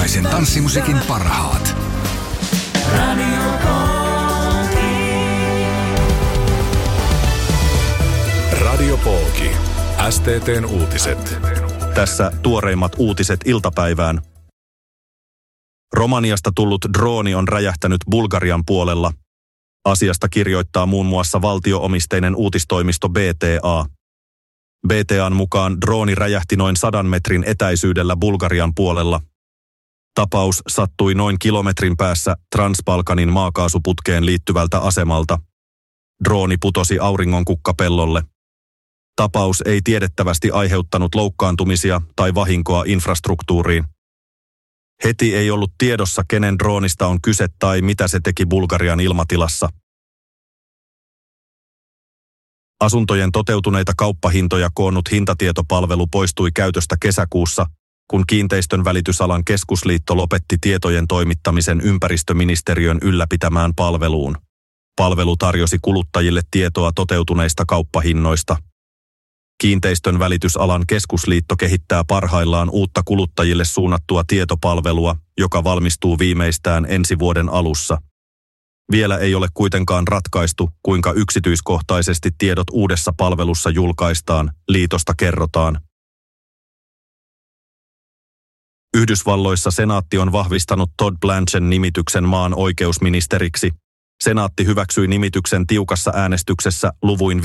Suomalaisen tanssimusiikin parhaat. Radio Polki. STT:n uutiset. Tässä tuoreimmat uutiset iltapäivään. Romaniasta tullut drooni on räjähtänyt Bulgarian puolella. Asiasta kirjoittaa muun muassa valtio-omisteinen uutistoimisto BTA. BTAn mukaan drooni räjähti noin 100 metrin etäisyydellä Bulgarian puolella. Tapaus sattui noin kilometrin päässä Transbalkanin maakaasuputkeen liittyvältä asemalta. Drooni putosi auringonkukkapellolle. Tapaus ei tiedettävästi aiheuttanut loukkaantumisia tai vahinkoa infrastruktuuriin. Heti ei ollut tiedossa, kenen droonista on kyse tai mitä se teki Bulgarian ilmatilassa. Asuntojen toteutuneita kauppahintoja koonnut hintatietopalvelu poistui käytöstä kesäkuussa, kun Kiinteistön välitysalan keskusliitto lopetti tietojen toimittamisen ympäristöministeriön ylläpitämään palveluun. Palvelu tarjosi kuluttajille tietoa toteutuneista kauppahinnoista. Kiinteistön välitysalan keskusliitto kehittää parhaillaan uutta kuluttajille suunnattua tietopalvelua, joka valmistuu viimeistään ensi vuoden alussa. Vielä ei ole kuitenkaan ratkaistu, kuinka yksityiskohtaisesti tiedot uudessa palvelussa julkaistaan, liitosta kerrotaan. Yhdysvalloissa senaatti on vahvistanut Todd Blanchen nimityksen maan oikeusministeriksi. Senaatti hyväksyi nimityksen tiukassa äänestyksessä luvuin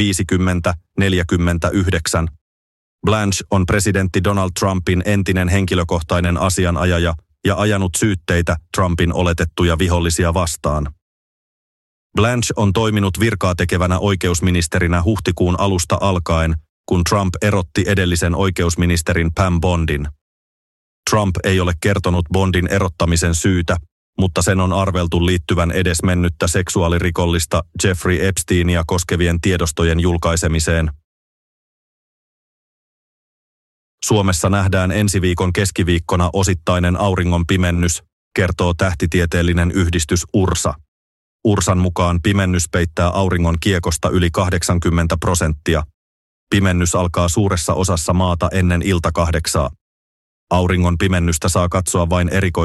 50-49. Blanche on presidentti Donald Trumpin entinen henkilökohtainen asianajaja ja ajanut syytteitä Trumpin oletettuja vihollisia vastaan. Blanche on toiminut virkaa tekevänä oikeusministerinä huhtikuun alusta alkaen, kun Trump erotti edellisen oikeusministerin Pam Bondin. Trump ei ole kertonut Bondin erottamisen syytä, mutta sen on arveltu liittyvän edesmennyttä seksuaalirikollista Jeffrey Epsteinia koskevien tiedostojen julkaisemiseen. Suomessa nähdään ensi viikon keskiviikkona osittainen auringonpimennys, kertoo tähtitieteellinen yhdistys URSA. URSAn mukaan pimennys peittää auringon kiekosta yli 80%. Pimennys alkaa suuressa osassa maata ennen ilta 8. Auringon pimennystä saa katsoa vain